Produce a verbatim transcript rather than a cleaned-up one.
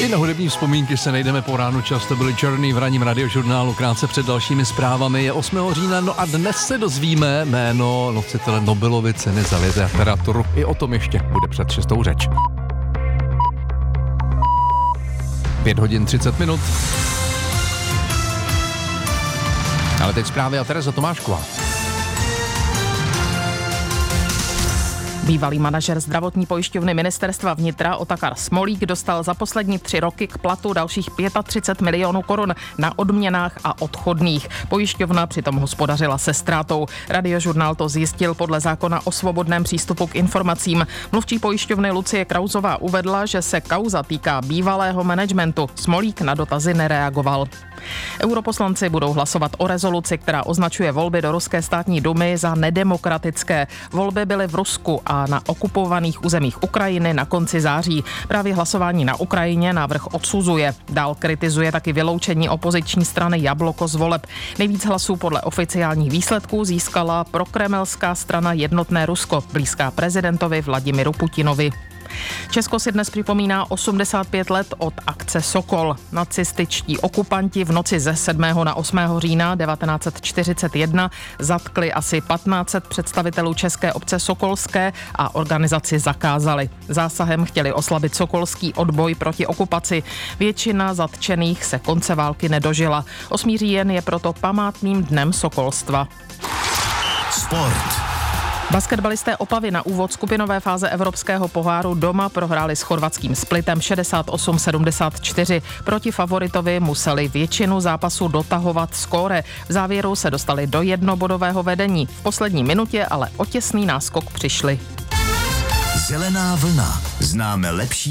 I na hudební vzpomínky se nejdeme po ránu, často byly Journey v ranním radiožurnálu, krátce před dalšími zprávami. Je osmého října, no a dnes se dozvíme jméno nositele Nobelovy ceny za literaturu. I o tom ještě bude před šestou řeč. pět hodin třicet minut. Ale teď zprávy a Tereza Tomášková. Bývalý manažer zdravotní pojišťovny ministerstva vnitra Otakar Smolík dostal za poslední tři roky k platu dalších třicet pět milionů korun na odměnách a odchodných. Pojišťovna přitom hospodařila se ztrátou. Radiožurnál to zjistil podle zákona o svobodném přístupu k informacím. Mluvčí pojišťovny Lucie Krausová uvedla, že se kauza týká bývalého managementu. Smolík na dotazy nereagoval. Europoslanci budou hlasovat o rezoluci, která označuje volby do ruské státní dumy za nedemokratické. Volby byly v Rusku a na okupovaných územích Ukrajiny na konci září. Právě hlasování na Ukrajině návrh odsuzuje. Dál kritizuje taky vyloučení opoziční strany Jabloko z voleb. Nejvíc hlasů podle oficiálních výsledků získala prokremelská strana Jednotné Rusko, blízká prezidentovi Vladimiru Putinovi. Česko si dnes připomíná osmdesát pět let od akce Sokol. Nacističtí okupanti v noci ze sedmého na osmého října devatenáct set čtyřicet jedna zatkli asi patnáct set představitelů české obce Sokolské a organizaci zakázali. Zásahem chtěli oslabit sokolský odboj proti okupaci. Většina zatčených se konce války nedožila. osmý říjen je proto památným dnem sokolstva. Sport. Basketbalisté Opavy na úvod skupinové fáze Evropského poháru doma prohráli s chorvatským Splitem šedesát osm sedmdesát čtyři. Proti favoritovi museli většinu zápasu dotahovat skóre. V závěru se dostali do jednobodového vedení. V poslední minutě ale o těsný náskok přišli. Zelená vlna. Známe lepší